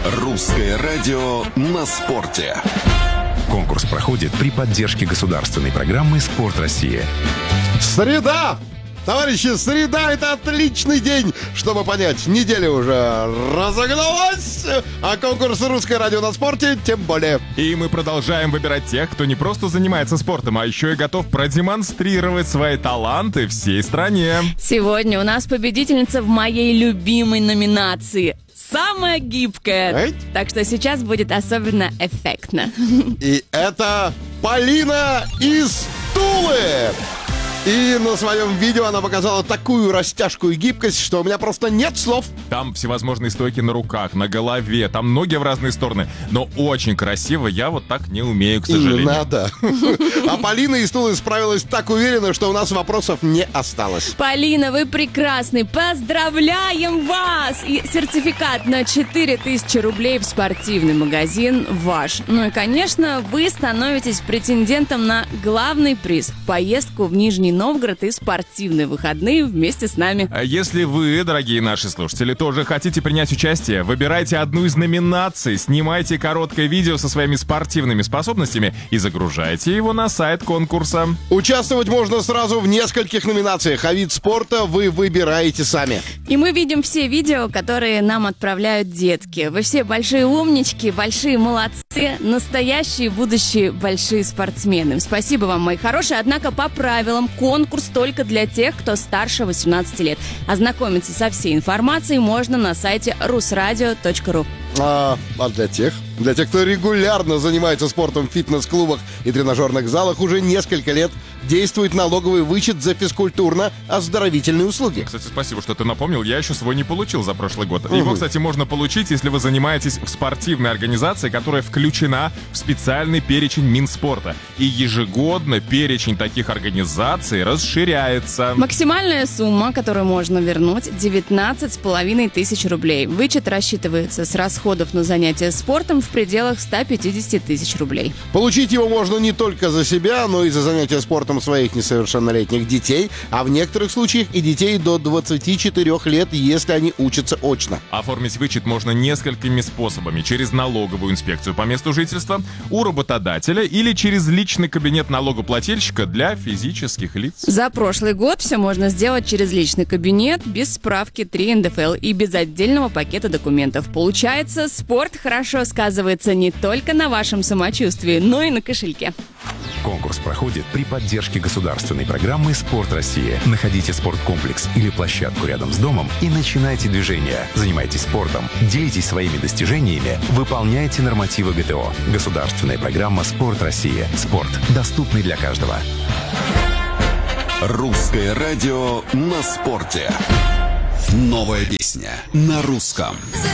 Русское радио на спорте. Конкурс проходит при поддержке государственной программы «Спорт России». Среда! Товарищи, среда — это отличный день, чтобы понять, неделя уже разогналась, а конкурс «Русское радио на спорте» тем более. И мы продолжаем выбирать тех, кто не просто занимается спортом, а еще и готов продемонстрировать свои таланты всей стране. Сегодня у нас победительница в моей любимой номинации «Самая гибкая». Так что сейчас будет особенно эффектно. И это Полина из Тулы. И на своем видео она показала такую растяжку и гибкость, что у меня просто нет слов. Там всевозможные стойки на руках, на голове, там ноги в разные стороны. Но очень красиво, я вот так не умею, к сожалению. Не надо. А Полина из Тулы справилась так уверенно, что у нас вопросов не осталось. Полина, вы прекрасны. Поздравляем вас! И сертификат на 4000 рублей в спортивный магазин ваш. Ну и, конечно, вы становитесь претендентом на главный приз – поездку в Нижний Новгород и спортивные выходные вместе с нами. А если вы, дорогие наши слушатели, тоже хотите принять участие, выбирайте одну из номинаций, снимайте короткое видео со своими спортивными способностями и загружайте его на сайт конкурса. Участвовать можно сразу в нескольких номинациях, а вид спорта вы выбираете сами. И мы видим все видео, которые нам отправляют детки. Вы все большие умнички, большие молодцы, настоящие будущие большие спортсмены. Спасибо вам, мои хорошие. Однако по правилам конкурс только для тех, кто старше 18 лет. Ознакомиться со всей информацией можно на сайте rusradio.ru. А для тех, кто регулярно занимается спортом в фитнес-клубах и тренажерных залах, уже несколько лет действует налоговый вычет за физкультурно-оздоровительные услуги. Кстати, спасибо, что ты напомнил. Я еще свой не получил за прошлый год. Его, кстати, можно получить, если вы занимаетесь в спортивной организации, которая включена в специальный перечень Минспорта. И ежегодно перечень таких организаций расширяется. Максимальная сумма, которую можно вернуть, 19 500 рублей. Вычет рассчитывается с расходов на занятия спортом в пределах 150 000 рублей. Получить его можно не только за себя, но и за занятия спортом своих несовершеннолетних детей, а в некоторых случаях и детей до 24 лет, если они учатся очно. Оформить вычет можно несколькими способами. Через налоговую инспекцию по месту жительства, у работодателя или через личный кабинет налогоплательщика для физических лиц. За прошлый год все можно сделать через личный кабинет, без справки 3 НДФЛ и без отдельного пакета документов. Получается, спорт хорошо сказывается не только на вашем самочувствии, но и на кошельке. Конкурс проходит при поддержке государственной программы «Спорт России». Находите спорткомплекс или площадку рядом с домом и начинайте движение. Занимайтесь спортом, делитесь своими достижениями, выполняйте нормативы ГТО. Государственная программа «Спорт России». Спорт, доступный для каждого. Русское радио на спорте. Новая песня на русском.